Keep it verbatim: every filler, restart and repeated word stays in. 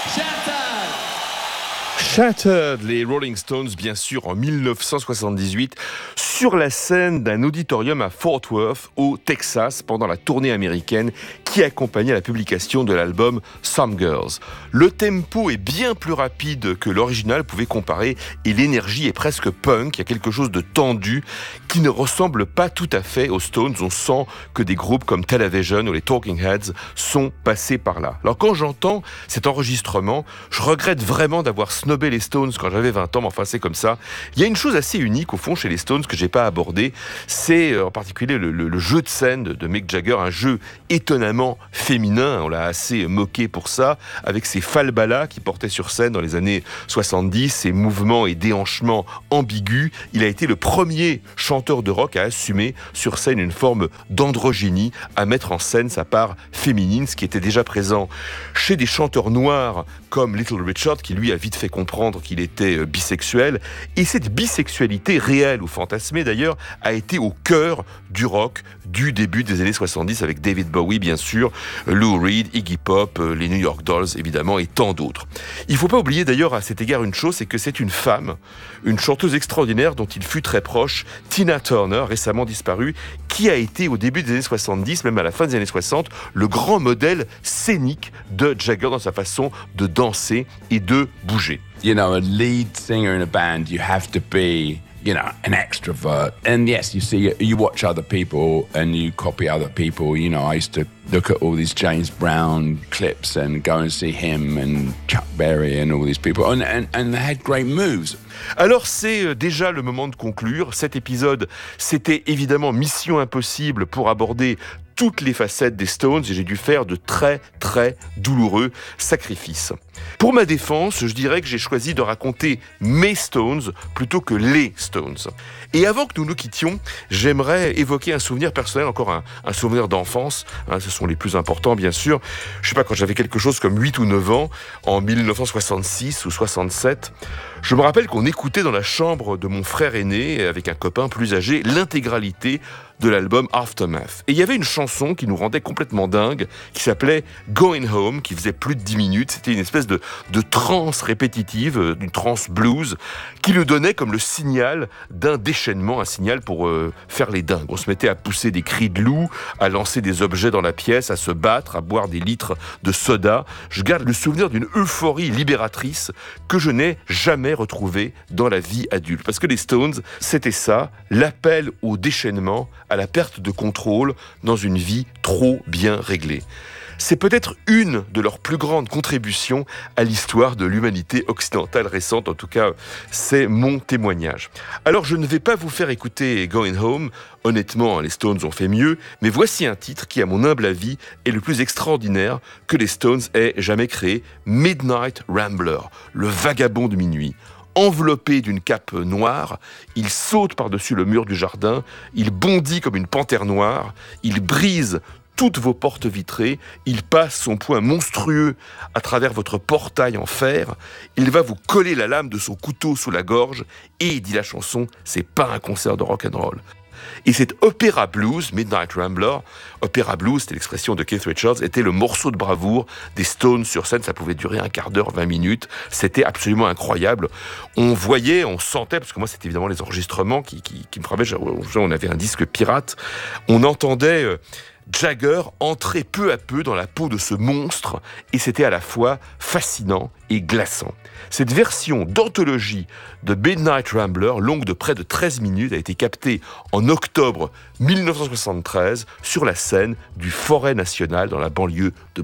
Shattered, les Rolling Stones, bien sûr, en dix-neuf cent soixante-dix-huit, sur la scène d'un auditorium à Fort Worth, au Texas, pendant la tournée américaine qui accompagnait la publication de l'album Some Girls. Le tempo est bien plus rapide que l'original pouvait comparer et l'énergie est presque punk. Il y a quelque chose de tendu qui ne ressemble pas tout à fait aux Stones. On sent que des groupes comme Television ou les Talking Heads sont passés par là. Alors quand j'entends cet enregistrement, je regrette vraiment d'avoir snobé les Stones quand j'avais vingt ans, mais enfin c'est comme ça. Il y a une chose assez unique au fond chez les Stones que j'ai pas abordée, c'est en particulier le, le, le jeu de scène de, de Mick Jagger, un jeu étonnamment féminin, on l'a assez moqué pour ça, avec ses falbalas qu'il portait sur scène dans les années soixante-dix, ses mouvements et déhanchements ambigus. Il a été le premier chanteur de rock à assumer sur scène une forme d'androgynie, à mettre en scène sa part féminine, ce qui était déjà présent chez des chanteurs noirs comme Little Richard, qui lui a vite fait comprendre qu'il était bisexuel. Et cette bisexualité réelle ou fantasmée d'ailleurs a été au cœur du rock du début des années soixante-dix avec David Bowie bien sûr, Lou Reed, Iggy Pop, les New York Dolls évidemment et tant d'autres. Il ne faut pas oublier d'ailleurs à cet égard une chose, c'est que c'est une femme, une chanteuse extraordinaire dont il fut très proche, Tina Turner, récemment disparue, qui a été au début des années soixante-dix, même à la fin des années soixante, le grand modèle scénique de Jagger dans sa façon de danser et de bouger. You know, a lead singer in a band, you have to be, you know, an extrovert. And yes, you see, you watch other people and you copy other people. You know, I used to look at all these James Brown clips and go and see him and Chuck Berry and all these people. And, and, and they had great moves. Alors c'est déjà le moment de conclure. Cet épisode, c'était évidemment mission impossible pour aborder toutes les facettes des Stones et j'ai dû faire de très très douloureux sacrifices. Pour ma défense, je dirais que j'ai choisi de raconter mes Stones plutôt que les Stones. Et avant que nous nous quittions, j'aimerais évoquer un souvenir personnel, encore un, un souvenir d'enfance. Hein, ce sont les plus importants, bien sûr. Je sais pas, quand j'avais quelque chose comme huit ou neuf ans, en dix-neuf cent soixante-six ou soixante-sept, je me rappelle qu'on écoutait dans la chambre de mon frère aîné, avec un copain plus âgé, l'intégralité de l'album Aftermath. Et il y avait une chanson qui nous rendait complètement dingue, qui s'appelait Going Home, qui faisait plus de dix minutes. C'était une espèce de, de transe répétitive, d'une transe blues, qui le donnait comme le signal d'un déchaînement, un signal pour euh, faire les dingues. On se mettait à pousser des cris de loup, à lancer des objets dans la pièce, à se battre, à boire des litres de soda. Je garde le souvenir d'une euphorie libératrice que je n'ai jamais retrouvée dans la vie adulte. Parce que les Stones, c'était ça, l'appel au déchaînement, à la perte de contrôle dans une vie trop bien réglée. C'est peut-être une de leurs plus grandes contributions à l'histoire de l'humanité occidentale récente. En tout cas, c'est mon témoignage. Alors, je ne vais pas vous faire écouter Going Home. Honnêtement, les Stones ont fait mieux. Mais voici un titre qui, à mon humble avis, est le plus extraordinaire que les Stones aient jamais créé. Midnight Rambler, le vagabond de minuit. Enveloppé d'une cape noire, il saute par-dessus le mur du jardin, il bondit comme une panthère noire, il brise toutes vos portes vitrées, il passe son poing monstrueux à travers votre portail en fer, il va vous coller la lame de son couteau sous la gorge, et, dit la chanson, c'est pas un concert de rock'n'roll. Et cet opéra blues, Midnight Rambler, opéra blues, c'était l'expression de Keith Richards, était le morceau de bravoure des Stones sur scène. Ça pouvait durer un quart d'heure, vingt minutes. C'était absolument incroyable. On voyait, on sentait, parce que moi c'était évidemment les enregistrements qui, qui, qui me frappaient. On avait un disque pirate. On entendait Jagger entrer peu à peu dans la peau de ce monstre et c'était à la fois fascinant et glaçant. Cette version d'anthologie de Midnight Rambler, longue de près de treize minutes, a été captée en octobre dix-neuf cent soixante-treize sur la scène du Forêt National dans la banlieue de